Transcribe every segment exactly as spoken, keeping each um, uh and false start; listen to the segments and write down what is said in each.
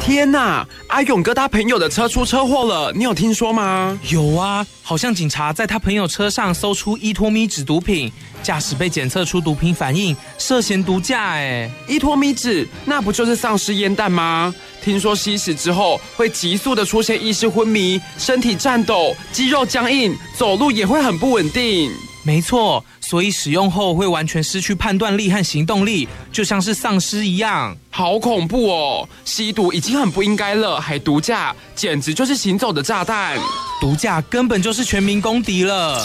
天哪！阿勇哥他朋友的车出车祸了，你有听说吗？ 有啊，好像警察在他朋友车上搜出依托咪酯毒品，驾驶被检测出毒品反应，涉嫌毒驾。哎， 依托咪酯那不就是丧尸烟弹吗？听说吸食之后会急速的出现意识昏迷、身体颤抖、肌肉僵硬，走路也会很不稳定。 没错，所以使用后会完全失去判断力和行动力，就像是丧尸一样。 好恐怖哦！吸毒已经很不应该了，还毒驾，简直就是行走的炸弹。 毒驾根本就是全民公敌了。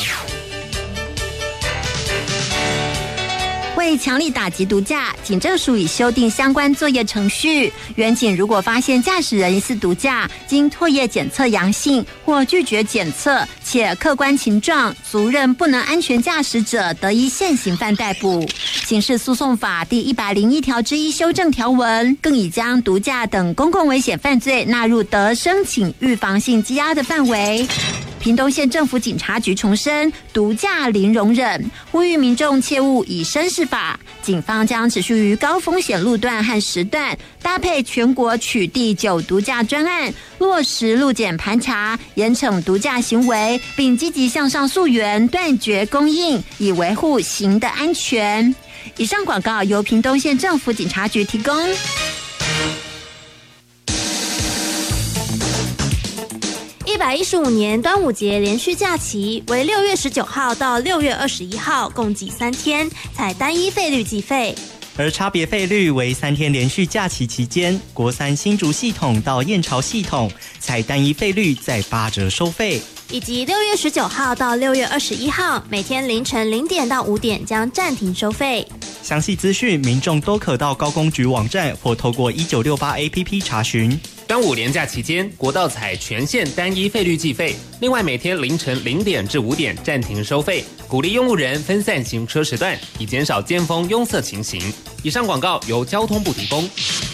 为强力打击毒驾，警政署已修订相关作业程序。员警如果发现驾驶人疑似毒驾，经唾液检测阳性或拒绝检测，且客观情状足认不能安全驾驶者，得依现行犯逮捕。刑事诉讼法第一百零一条之一修正条文，更已将毒驾等公共危险犯罪纳入得申请预防性羁押的范围。屏东县政府警察局重申，毒驾零容忍，呼吁民众切勿以身试法。警方将持续于高风险路段和时段，搭配全国取缔酒毒驾专案，落实路检盘查，严惩毒驾行为，并积极向上溯源，断绝供应，以维护行的安全。以上广告由屏东县政府警察局提供。 一百一十五年端午节连续假期为六月十九号到六月二十一号，共计三天，采单一费率计费。 而差别费率为三天连续假期期间，国三新竹系统到燕巢系统采单一费率再八折收费， 以及六月十九号到六月二十一号，每天凌晨零点到五点将暂停收费。 详细资讯民众都可到高公局网站或透过一九六八 A P P 查询。 端午连假期间，国道采全线单一费率计费，另外每天凌晨零点至五点暂停收费，鼓励用路人分散行车时段，以减少尖峰拥塞情形。以上广告由交通部提供。